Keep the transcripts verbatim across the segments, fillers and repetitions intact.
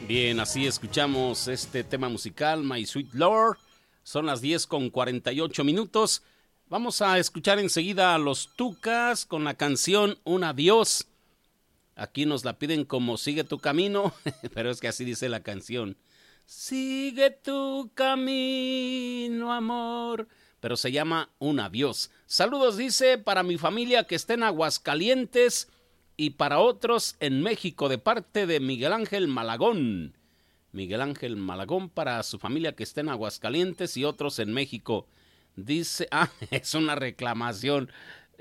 Bien, así escuchamos este tema musical, My Sweet Lord. Son las diez con cuarenta y ocho minutos. Vamos a escuchar enseguida a los Tucas con la canción Un Adiós. Aquí nos la piden como Sigue tu camino, pero es que así dice la canción. Sigue tu camino, amor. Pero se llama Un Adiós. Saludos, dice, para mi familia que está en Aguascalientes y para otros en México, de parte de Miguel Ángel Malagón. Miguel Ángel Malagón para su familia que está en Aguascalientes y otros en México. Dice, ah, es una reclamación.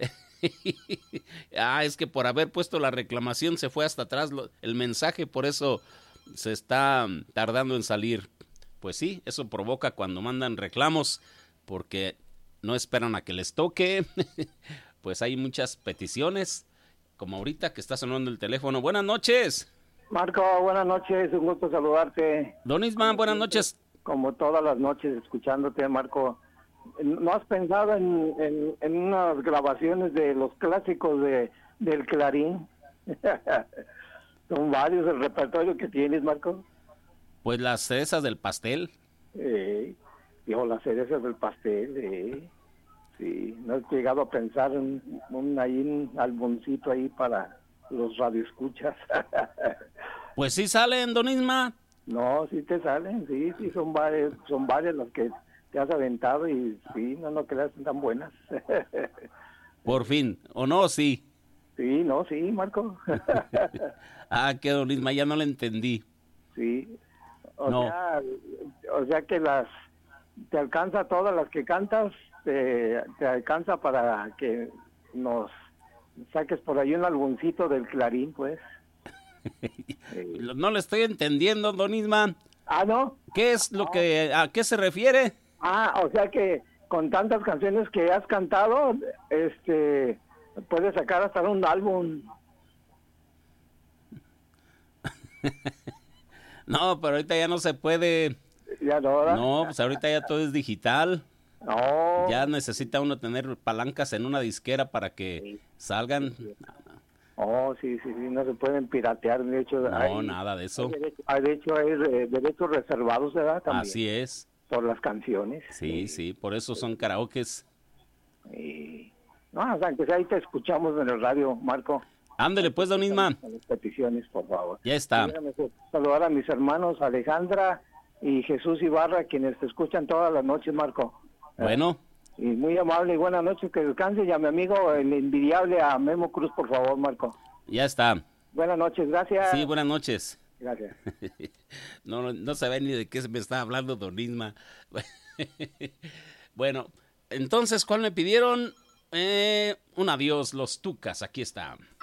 Ah, es que por haber puesto la reclamación se fue hasta atrás lo, el mensaje, por eso se está tardando en salir. Pues sí, eso provoca cuando mandan reclamos, porque no esperan a que les toque. Pues hay muchas peticiones, como ahorita que está sonando el teléfono. Buenas noches. Marco, buenas noches, un gusto saludarte. Don Isman, buenas noches. Como todas las noches, escuchándote, Marco. ¿No has pensado en, en, en unas grabaciones de los clásicos de del Clarín? Son varios el repertorio que tienes, Marco. Pues las cerezas del pastel. Eh, digo, las cerezas del pastel, eh. Sí, no he llegado a pensar en un, ahí, un álbumcito ahí para los radioescuchas. Pues sí salen, don Isma. No, sí te salen, sí, sí, son varias, son varias las que te has aventado y sí, no, no creas, tan buenas. Por fin, ¿o no? Sí. Sí, no, sí, Marco. Ah, que don Isma, ya no le entendí. Sí, o no. sea, o sea que las, te alcanza todas las que cantas, te, te alcanza para que nos saques por ahí un álbumcito del Clarín, pues. No le estoy entendiendo, don Isma. Ah, ¿no? ¿Qué es lo no. que, a qué se refiere? Ah, o sea que con tantas canciones que has cantado, este, puedes sacar hasta un álbum. No, pero ahorita ya no se puede. Ya no, ¿verdad? No, pues ahorita ya todo es digital. No. Ya necesita uno tener palancas en una disquera para que sí. salgan. Oh, sí, sí, sí, no se pueden piratear, de hecho. No, hay, nada de eso. Hay derecho, hay, de hecho, hay eh, derechos reservados, ¿verdad? También. Así es. Por las canciones. Sí, sí, sí, por eso son karaokes. Y... No, aunque sea ahí te escuchamos en el radio, Marco. Ándele pues, don Isma. Las peticiones, por favor. Ya está. Déjame saludar a mis hermanos Alejandra y Jesús Ibarra, quienes te escuchan todas las noches, Marco. Bueno. Y muy amable y buenas noches, que descanse. Y a mi amigo, el envidiable, a Memo Cruz, por favor, Marco. Ya está. Buenas noches, gracias. Sí, buenas noches. Gracias. No, no sabe ni de qué me está hablando don Isma. Bueno, entonces, ¿cuál me pidieron? Eh, un adiós, los Tucas, aquí está.